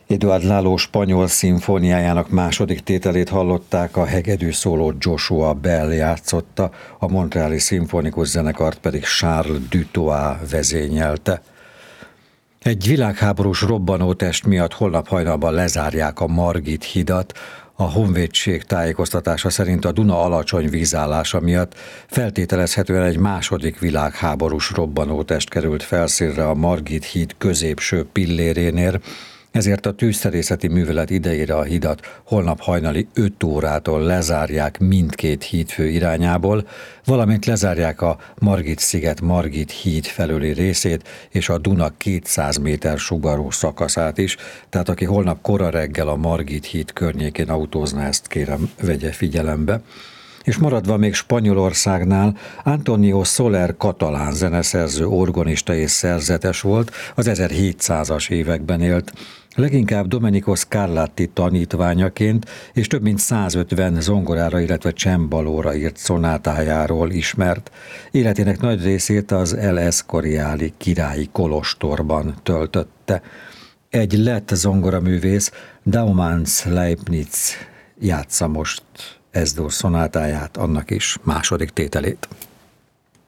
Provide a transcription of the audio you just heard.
Eduard Lalo spanyol szimfóniájának második tételét hallották, a hegedű szóló Joshua Bell játszotta, a Montreali Szimfonikus Zenekart pedig Charles Dutoit vezényelte. Egy világháborús robbanótest miatt holnap hajnalban lezárják a Margit hidat. A honvédség tájékoztatása szerint a Duna alacsony vízállása miatt feltételezhetően egy második világháborús robbanótest került felszínre a Margit híd középső pillérénél, ezért a tűzszerészeti művelet idejére a hidat holnap hajnali 5 órától lezárják mindkét hídfő irányából, valamint lezárják a Margit-sziget Margit híd felüli részét és a Duna 200 méter sugarú szakaszát is, tehát aki holnap kora reggel a Margit híd környékén autózna, ezt kérem vegye figyelembe. És maradva még Spanyolországnál, Antonio Soler katalán zeneszerző, orgonista és szerzetes volt, az 1700-as években élt. Leginkább Domenico Scarlatti tanítványaként és több mint 150 zongorára, illetve csembalóra írt szonátájáról ismert. Életének nagy részét az El Escoriali királyi kolostorban töltötte. Egy lett zongoraművész, Daumans Leibniz játsza most S-dur szonátáját, annak is második tételét.